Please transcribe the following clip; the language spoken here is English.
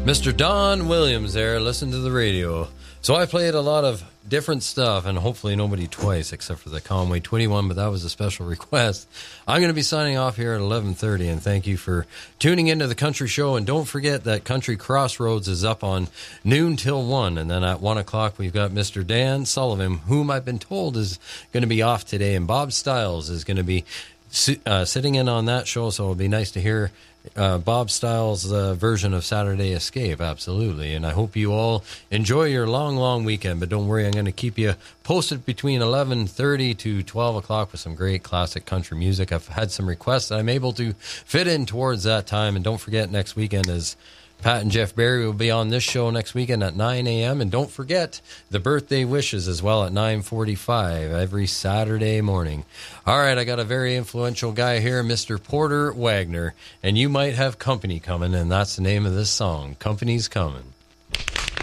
Mr. Don Williams there, listen to the radio. So I played a lot of different stuff, and hopefully nobody twice except for the Conway 21, but that was a special request. I'm going to be signing off here at 11:30, and thank you for tuning into the Country Show. And don't forget that Country Crossroads is up on noon till 1, and then at 1 o'clock we've got Mr. Dan Sullivan, whom I've been told is going to be off today, and Bob Stiles is going to be sitting in on that show, so it'll be nice to hear Bob Stiles' version of Saturday Escape, absolutely. And I hope you all enjoy your long, long weekend. But don't worry, I'm going to keep you posted between 11:30 to 12 o'clock with some great classic country music. I've had some requests that I'm able to fit in towards that time. And don't forget, next weekend is Pat and Jeff Berry will be on this show next weekend at 9 a.m. And don't forget the birthday wishes as well at 9:45 every Saturday morning. All right, I got a very influential guy here, Mr. Porter Wagoner, and you might have company coming, and that's the name of this song, Company's Coming.